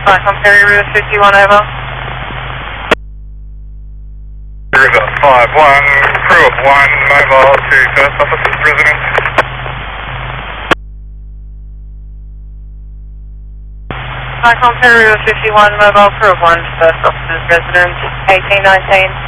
Cyclone Perry, River 51, over. River 51, crew of 1, mobile to first officer's residence. Cyclone Perry, River 51, mobile crew of 1, first officer's residence, 1819.